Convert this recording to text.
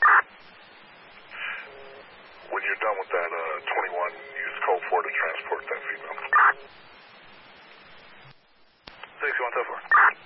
When you're done with that 21, use code 4 to transport that female. 6124.